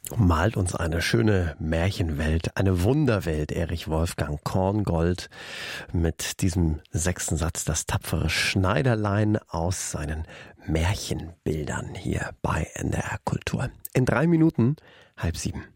Malt uns eine schöne Märchenwelt, eine Wunderwelt, Erich Wolfgang Korngold, mit diesem 6. Satz, das tapfere Schneiderlein aus seinen Märchenbildern hier bei NDR Kultur. In 3 Minuten 6:30.